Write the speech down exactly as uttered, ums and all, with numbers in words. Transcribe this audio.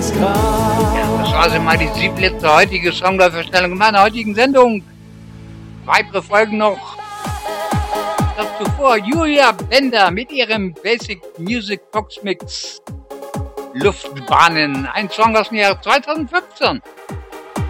ist Grab. Ja, das war also mal die siebletzte heutige Songläuferstellung meiner heutigen Sendung. Weitere Folgen noch. Das zuvor Julia Bender mit ihrem Basic Music Box Mix Luftbahnen. Ein Song aus dem Jahr zweitausendfünfzehn.